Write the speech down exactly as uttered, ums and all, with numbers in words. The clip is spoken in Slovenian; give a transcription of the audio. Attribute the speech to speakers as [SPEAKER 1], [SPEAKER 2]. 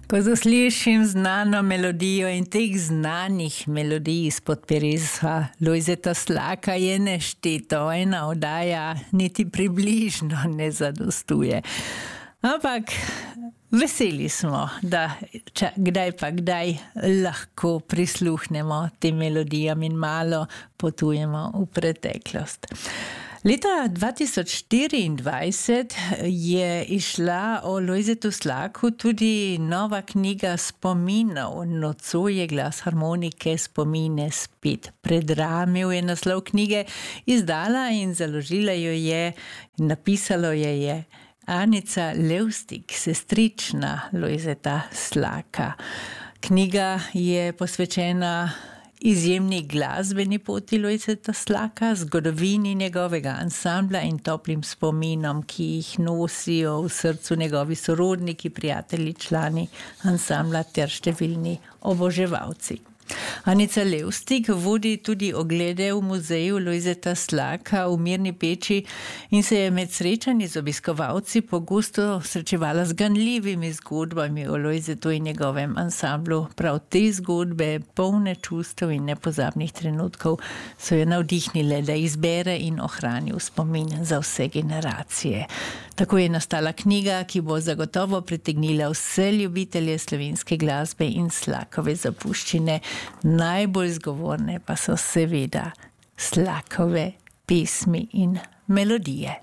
[SPEAKER 1] Ko zaslišim znano melodijo in teh znanih melodij izpod peresa Lojzeta Slaka je nešteto, ena oddaja niti približno ne zadostuje. Ampak veseli smo, da ča, kdaj pa kdaj lahko prisluhnemo tem melodijam in malo potujemo v preteklost. Leta dva tisoč štiriindvajset je išla o Lojzetu Slaku tudi nova knjiga spominov. Nocoj je glas harmonike spomine spet predramil, je naslov knjige, izdala in založila jo je, napisalo je je Anica Levstik, sestrična Lojzeta Slaka. Knjiga je posvečena izjemni glasbeni poti Lojzeta Slaka, zgodovini njegovega ansambla in toplim spominom, ki jih nosijo v srcu njegovi sorodniki, prijatelji, člani ansambla ter številni oboževalci. Anica Levstik vodi tudi oglede v muzeju Lojzeta Slaka v Mirni Peči in se je med srečanji z obiskovalci pogosto srečevala z ganljivimi zgodbami o Lojzetu in njegovem ansamblu. Prav te zgodbe, polne čustev in nepozabnih trenutkov, so jo navdihnile, da izbere in ohrani v spomin za vse generacije. Tako je nastala knjiga, ki bo zagotovo pritegnila vse ljubitelje slovenske glasbe in Slakove zapuščine. Najbolj zgovorne pa so seveda Slakove pesmi in melodije.